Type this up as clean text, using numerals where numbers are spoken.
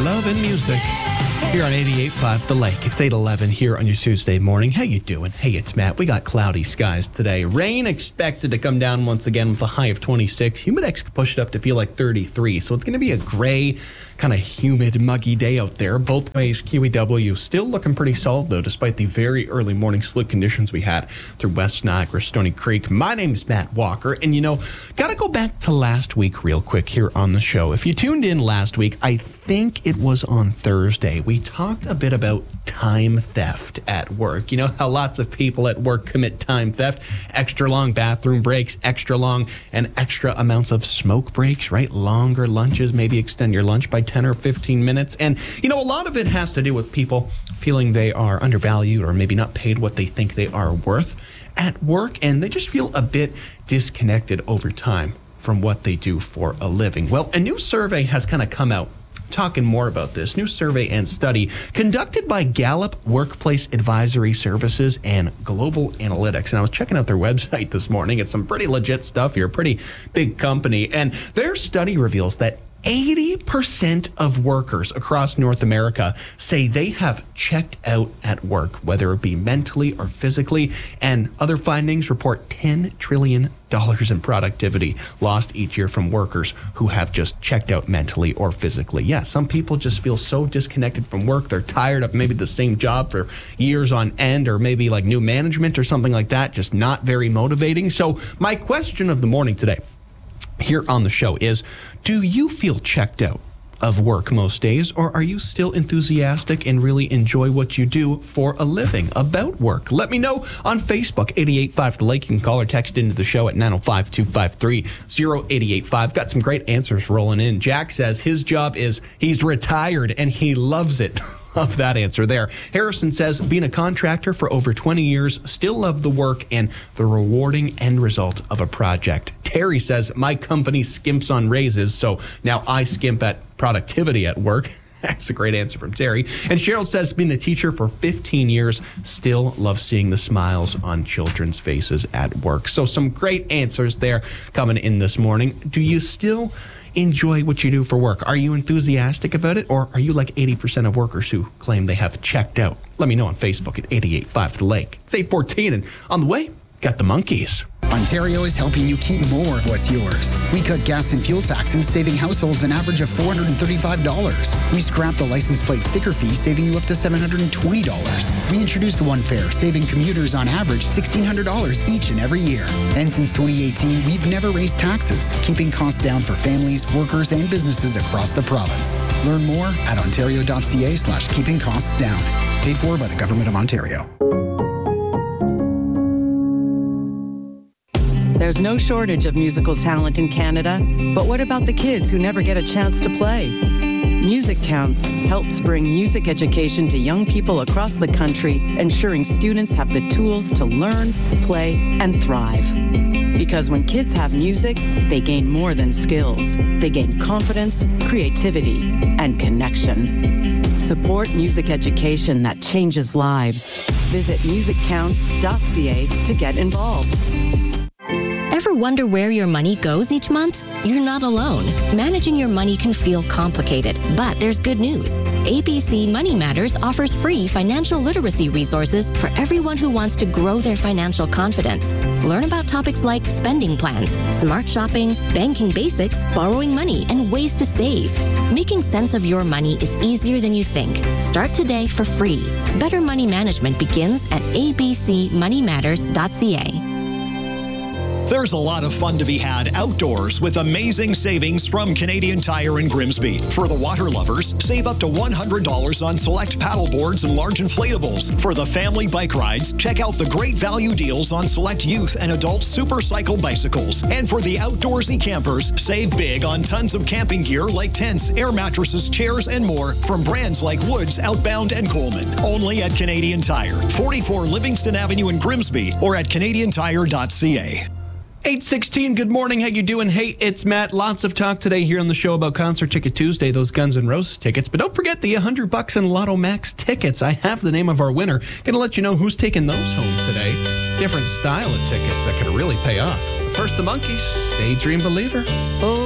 Love and music here on 88.5 The Lake. It's 8:11 here on your Tuesday morning. How you doing? Hey, it's Matt. We got cloudy skies today. Rain expected to come down once again with a high of 26. Humidex could push it up to feel like 33. So it's going to be a gray, kind of humid, muggy day out there. Both ways, QEW still looking pretty solid, though, despite the very early morning slick conditions we had through West Niagara, Stony Creek. My name is Matt Walker, and got to go back to last week real quick here on the show. If you tuned in last week, I think it was on Thursday, we talked a bit about time theft at work. You know how lots of people at work commit time theft, extra long bathroom breaks, extra long and extra amounts of smoke breaks, right? Longer lunches, maybe extend your lunch by 10 or 15 minutes. And, a lot of it has to do with people feeling they are undervalued or maybe not paid what they think they are worth at work. And they just feel a bit disconnected over time from what they do for a living. Well, a new survey has kind of come out talking more about this. New survey and study conducted by Gallup Workplace Advisory Services and Global Analytics. And I was checking out their website this morning. It's some pretty legit stuff here, pretty big company. And their study reveals that 80% of workers across North America say they have checked out at work, whether it be mentally or physically. And other findings report $10 trillion in productivity lost each year from workers who have just checked out mentally or physically. Yeah, some people just feel so disconnected from work. They're tired of maybe the same job for years on end, or maybe like new management or something like that, just not very motivating. So my question of the morning today here on the show is, do you feel checked out of work most days, or are you still enthusiastic and really enjoy what you do for a living about work? Let me know on Facebook, 88.5 The Lake. You can call or text into the show at 905-253-0885. Got some great answers rolling in. Jack says his job is he's retired and he loves it. Love that answer there. Harrison says, being a contractor for over 20 years, still love the work and the rewarding end result of a project. Terry says, my company skimps on raises, so now I skimp at productivity at work. That's a great answer from Terry. And Cheryl says, being a teacher for 15 years, still love seeing the smiles on children's faces at work. So some great answers there coming in this morning. Do you still enjoy what you do for work? Are you enthusiastic about it, or are you like 80% of workers who claim they have checked out? Let me know on Facebook at 88.5 The Lake. It's 8:14, and on the way, got the Monkees. Ontario is helping you keep more of what's yours. We cut gas and fuel taxes, saving households an average of $435. We scrapped the license plate sticker fee, saving you up to $720. We introduced One Fare, saving commuters on average $1,600 each and every year. And since 2018, we've never raised taxes, keeping costs down for families, workers, and businesses across the province. Learn more at ontario.ca/keeping costs down. Paid for by the Government of Ontario. There's no shortage of musical talent in Canada, but what about the kids who never get a chance to play? Music Counts helps bring music education to young people across the country, ensuring students have the tools to learn, play, and thrive. Because when kids have music, they gain more than skills. They gain confidence, creativity, and connection. Support music education that changes lives. Visit musiccounts.ca to get involved. Ever wonder where your money goes each month? You're not alone. Managing your money can feel complicated, but there's good news. ABC Money Matters offers free financial literacy resources for everyone who wants to grow their financial confidence. Learn about topics like spending plans, smart shopping, banking basics, borrowing money, and ways to save. Making sense of your money is easier than you think. Start today for free. Better money management begins at abcmoneymatters.ca. There's a lot of fun to be had outdoors with amazing savings from Canadian Tire in Grimsby. For the water lovers, save up to $100 on select paddle boards and large inflatables. For the family bike rides, check out the great value deals on select youth and adult super cycle bicycles. And for the outdoorsy campers, save big on tons of camping gear like tents, air mattresses, chairs, and more from brands like Woods, Outbound, and Coleman. Only at Canadian Tire, 44 Livingston Avenue in Grimsby, or at canadiantire.ca. 8:16, good morning. How you doing? Hey, it's Matt. Lots of talk today here on the show about Concert Ticket Tuesday, those Guns N' Roses tickets. But don't forget the $100 in Lotto Max tickets. I have the name of our winner. Gonna let you know who's taking those home today. Different style of tickets that could really pay off. But first, the Monkees, Daydream Believer.